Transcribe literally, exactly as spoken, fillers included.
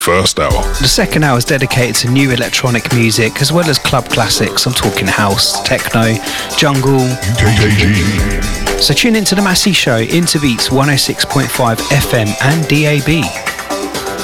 First hour. The second hour is dedicated to new electronic music as well as club classics. I'm talking house, techno, jungle. U K G. So tune into the Massey Show, Interbeats one oh six point five F M and D A B.